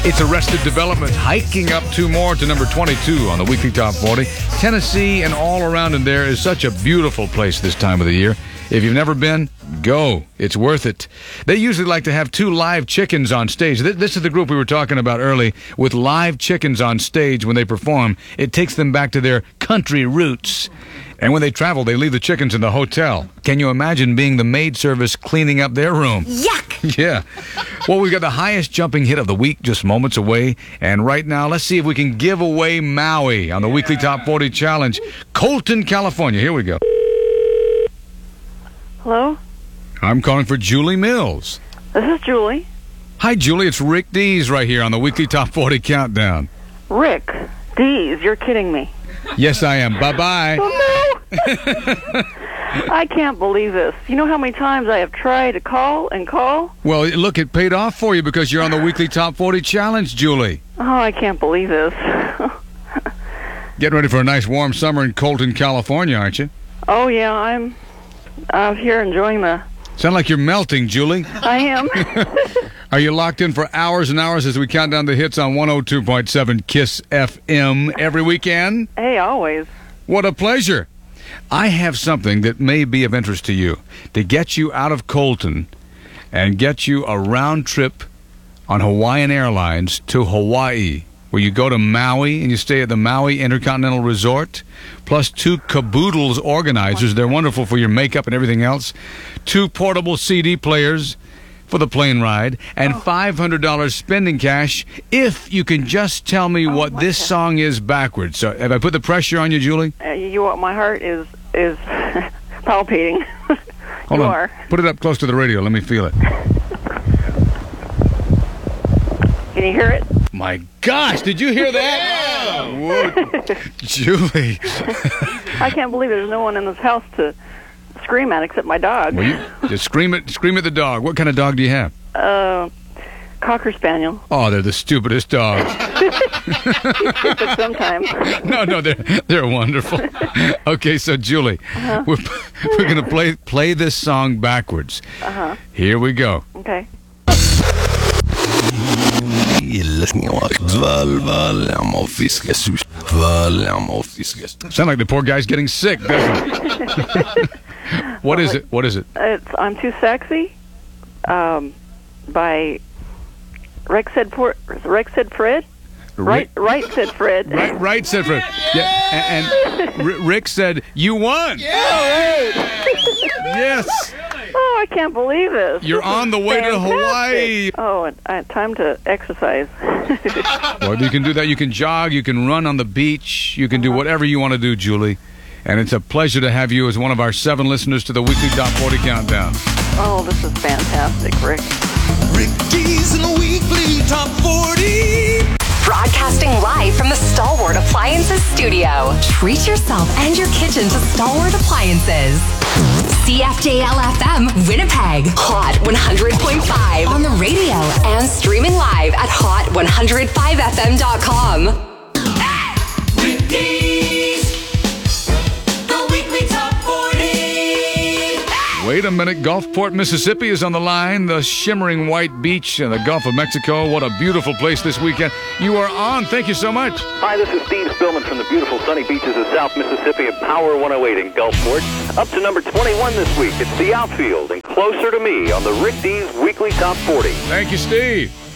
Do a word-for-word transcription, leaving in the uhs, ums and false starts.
It's Arrested Development hiking up two more to number twenty-two on the weekly top forty. Tennessee and all around in there is such a beautiful place this time of the year. If you've never been, go. It's worth it. They usually like to have two live chickens on stage. This is the group we were talking about early with live chickens on stage when they perform. It takes them back to their country roots. And when they travel, they leave the chickens in the hotel. Can you imagine being the maid service cleaning up their room? Yuck! Yeah. Well, we've got the highest jumping hit of the week just moments away. And right now, let's see if we can give away Maui on the yeah. weekly top forty challenge. Colton, California. Here we go. Hello? I'm calling for Julie Mills. This is Julie. Hi, Julie. It's Rick Dees right here on the weekly top forty countdown. Rick Dees? You're kidding me. Yes, I am. Bye-bye. Oh, no. I can't believe this. You know how many times I have tried to call and call? Well, look, it paid off for you because you're on the weekly top forty challenge, Julie. Oh, I can't believe this. Getting ready for a nice warm summer in Colton, California, aren't you? Oh, yeah. I'm out here enjoying the... Sound like you're melting, Julie. I am. Are you locked in for hours and hours as we count down the hits on one oh two point seven KISS F M every weekend? Hey, always. What a pleasure. I have something that may be of interest to you to get you out of Colton and get you a round trip on Hawaiian Airlines to Hawaii, where you go to Maui and you stay at the Maui Intercontinental Resort, plus two Caboodles organizers. They're wonderful for your makeup and everything else. Two portable C D players for the plane ride, and five hundred dollars spending cash if you can just tell me oh, what this God. song is backwards. So have I put the pressure on you, Julie? Uh, you, my heart is is palpitating. Hold you on. are. Put it up close to the radio. Let me feel it. Can you hear it? My gosh, did you hear that? Whoa. Julie. I can't believe there's no one in this house to scream at except my dog. Well, you just scream at, scream at the dog. What kind of dog do you have? Uh, Cocker Spaniel. Oh, they're the stupidest dogs. Stupid sometimes. No, no, they're they're wonderful. Okay, so Julie, uh-huh. we're we're gonna play play this song backwards. Uh huh. Here we go. Okay. Sound like the poor guy's getting sick, doesn't it? What is it? What is it? It's I'm Too Sexy, um, by Rex said Por- Rex said Fred. Right, right said Fred. Right, right said Fred. Yeah, and, and R- Rick said you won. Yeah. All right. Yes. Oh, I can't believe this. You're this on the way fantastic. to Hawaii. Oh, and I had time to exercise. Well, you can do that. You can jog. You can run on the beach. You can uh-huh. do whatever you want to do, Julie. And it's a pleasure to have you as one of our seven listeners to the weekly Top forty Countdown. Oh, this is fantastic, Rick. Rick Dees in the weekly Top forty. Broadcasting live from the Stalwart Appliances studio. Treat yourself and your kitchen to Stalwart Appliances. C F J L F M, Winnipeg. Hot one hundred point five. On the radio and streaming live at hot one oh five f m dot com. Rick Dees, the weekly Top forty. Wait a minute. Gulfport, Mississippi is on the line. The shimmering white beach in the Gulf of Mexico. What a beautiful place this weekend. You are on. Thank you so much. Hi, this is Steve Spillman from the beautiful sunny beaches of South Mississippi at Power one oh eight in Gulfport. Up to number twenty-one this week. It's The Outfield and Closer to Me on the Rick Dees Weekly Top forty. Thank you, Steve.